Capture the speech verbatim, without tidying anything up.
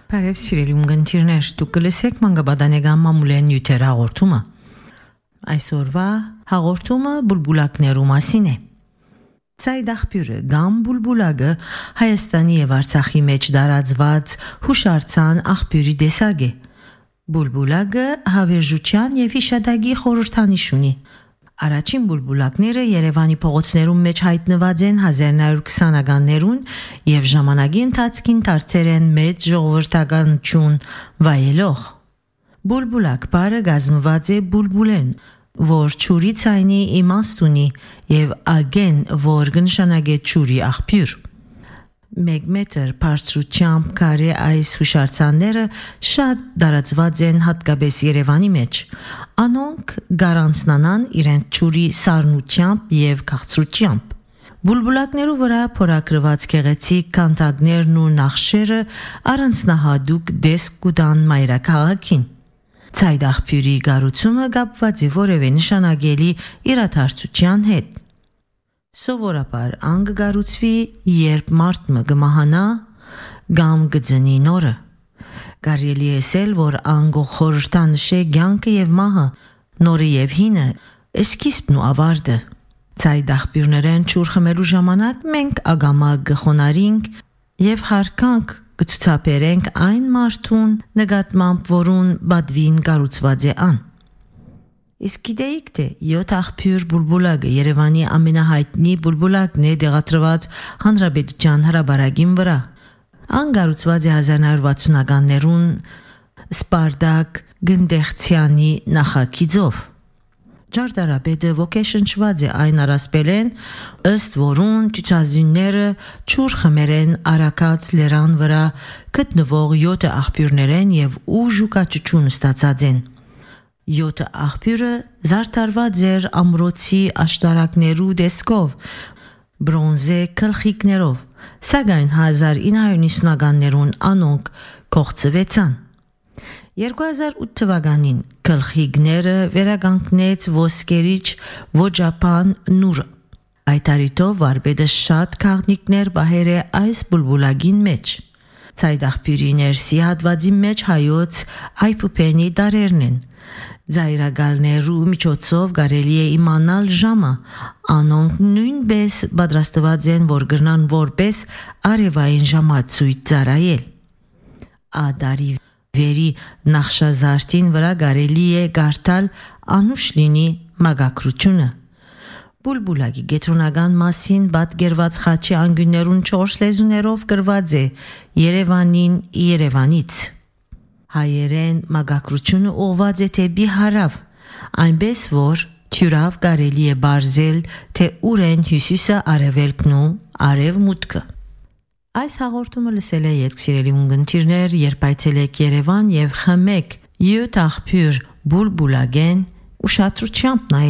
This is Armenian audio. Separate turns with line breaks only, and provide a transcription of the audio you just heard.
Բարև սիրելի ունգընտիրներ, դուք կլսեք մանկաբադանեգան մամուլեն յուտեր հաղորդումը։ Այսօրվա հաղորդումը բուլբուլակներու մասին է։ Ցայդ աղբյուրը կամ բուլբուլակը Հայաստանի եւ Արցախի մեջ դարածված հուշարձան աղբյուրի տեսակ է։ Բուլբուլակը հավերժության եւ հիշադակի խորհրդանիշ ունի։ Առաջին բուլբուլակները Երևանի փողոցներում մեջ հայտնված են հազար նոյ հարյուր քսանականներուն եւ ժամանակի ընթացքին դարձել են մեծ ժողովրդականություն վայելող։ Բուլբուլակ բառը գազմված է բուլբուլեն, որ ճուրի ցայնի իմաստ ունի եւ ագեն, որ կնշանակե ճուրի աղբյուր։ Մեկ մետր բարձրությամբ կարե այս հուշարձանները շատ դարածված են հատկապես Երևանի մեջ։ Անոնք գարանցնանան իրենց ճուրի սառնությամբ եւ քաղցրությամբ։ Բուլբուլակներու վրա փորագրված գեղեցիկ կանտակներն ու նախշերը առանձնահատուկ դեսք կուտան մայրաքաղաքին։ Ցայդ աղբյուրի գառուցումը կապված է որևէ նշանակելի իրադարձության հետ։ Սովորաբար ան կգառուցվի, երբ մարդը կմահանա կամ կձնի նորը։ Կարելի է ասել, որ ան խորհրդանշե կյանքը եւ մահը, նորը եւ հինը, սկիզբն ու ավարտը։ Ցայդ աղբյուրներեն ճուր խմելու ժամանակ մենք ագամա կխոնարինք եւ հարկանք կցուցաբերենք այն մարդուն նկատմամբ, որուն բադվին կառուցված է ան։ Իսկ գիտեիք թե յոթ աղբյուր բուլբուլակը Երևանի ամենահայտնի բուլբուլակն է դեղատրված հանրապետության հրապարակին վրա։ Ան կառուցված է հազար նոյ հարյուր վաթսունականներուն Սպարտակ Գնդեխցյանի նախագիծով։ Ջարդարապետը ոգեշնչված է այն առասպելեն, ըստ որուն ցուցազունները ճուր խմերեն Արաքած լերան վրա գտնվող յոթ աղբյուրներեն եւ ուժ ու կաճություն ստացած են։ Յոթ աղբյուրը զարդարված էր ամրոցի աշտարակներու դեսկով, բրոնզե գլխիկներով, սակայն հազար ինը հարյուր նիցունականներուն անոնք կողծվեցան։ երկու հազար ութ թվականին գլխիկները վերականգնեց ոսկերիչ ոջապան նուրը։ Այդ արիտով վարպետը շատ քաղաքնիկներ բահեր է այս բուլբուլակին մեջ։ Ցայդ աղբյուրի ներսի հատվածի մեջ հայոց այփուփենի դարերն են։ Ձայրագալներու միջոցով կարելի է իմանալ ժամը, անոնք նույնպես պատրաստված են, որ գրնան որպես արևային ժամացույց ծառայել։ Ադարի վերի նախշազարդին վրա կարելի է կարդալ անուշ լինի մագակրությունը։ Բուլբուլակի գետրոնական մասին պատկերված խաչի անգյուններուն չորս լեզուներով գրված է Երևանին Երևանից։ Հայերեն մագակրությունը ուղված է թեպի հարավ, այնպես որ թյուրավ կարելի է բարձել, թե ուր են հյուսիսը, արևելքն ու արևմուտքը։ Այս հաղորդումը լսել եք սիրելի ունգընտիրներ, երբ այցելեք Երևան եւ խմեք յոթ աղբյուր բուլբուլակեն ուշադրությամբ նայեք